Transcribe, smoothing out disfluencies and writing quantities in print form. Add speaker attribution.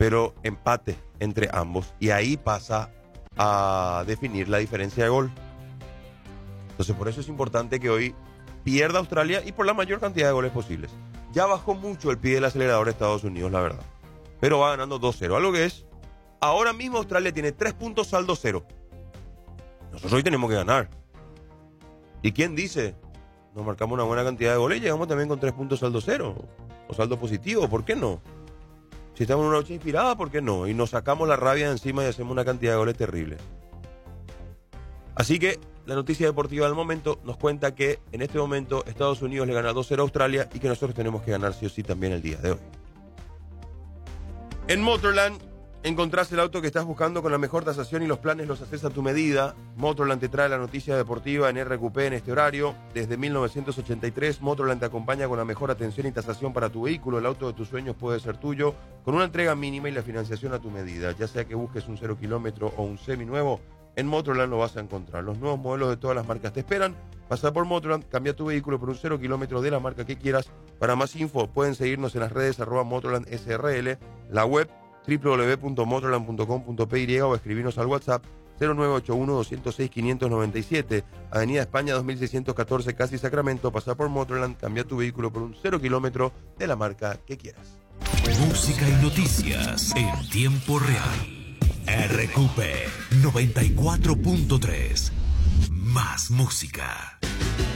Speaker 1: pero empate entre ambos. Y ahí pasa a definir la diferencia de gol. Entonces, por eso es importante que hoy pierda Australia y por la mayor cantidad de goles posibles. Ya bajó mucho el pie del acelerador de Estados Unidos, la verdad. Pero va ganando 2-0. Algo que es, ahora mismo Australia tiene 3 puntos, saldo 0. Nosotros hoy tenemos que ganar. ¿Y quién dice? Nos marcamos una buena cantidad de goles y llegamos también con 3 puntos, saldo 0. O saldo positivo, ¿por qué no? Si estamos en una noche inspirada, ¿por qué no? Y nos sacamos la rabia de encima y hacemos una cantidad de goles terribles. Así que la noticia deportiva del momento nos cuenta que en este momento Estados Unidos le gana 2-0 a Australia y que nosotros tenemos que ganar sí o sí también el día de hoy. En Motorland encontrás el auto que estás buscando con la mejor tasación y los planes los haces a tu medida. Motorland te trae la noticia deportiva en RQP en este horario. Desde 1983, Motorland te acompaña con la mejor atención y tasación para tu vehículo. El auto de tus sueños puede ser tuyo con una entrega mínima y la financiación a tu medida. Ya sea que busques un 0 kilómetro o un seminuevo, en Motorland lo vas a encontrar. Los nuevos modelos de todas las marcas te esperan. Pasa por Motorland, cambia tu vehículo por un 0 kilómetro de la marca que quieras. Para más info pueden seguirnos en las redes @Motorland SRL, la web www.motorland.com.py o escribirnos al WhatsApp 0981-206-597, Avenida España 2614, Casi Sacramento. Pasa por Motorland, cambia tu vehículo por un 0 kilómetro de la marca que quieras.
Speaker 2: Música y noticias en tiempo real. RQP 94.3. Más música.